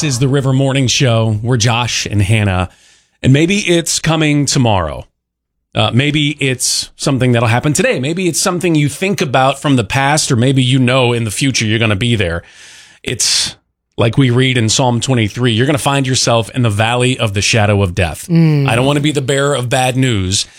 This is the River Morning Show. We're Josh and Hannah. And maybe it's coming tomorrow. Maybe it's something that'll happen today. Maybe it's something you think about from the past, or maybe you know in the future you're going to be there. It's like we read in Psalm 23, you're going to find yourself in the valley of the shadow of death. I don't want to be the bearer of bad news,